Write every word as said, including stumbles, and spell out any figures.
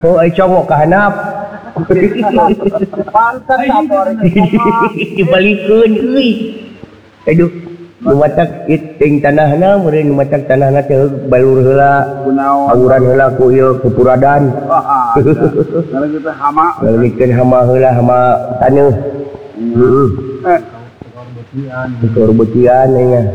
Oh, ai congok ka hanap. Pantas apa orang Dibalikeun euy. Aduh, nu matak ting tanahna meureun nu matak tanahna teh balur heula, kunaon awuran heula ku ieu ku puradan. kalau kita hama Ngalikeun hama heula hama taneuh. Heeh. eh Kor beukian nya.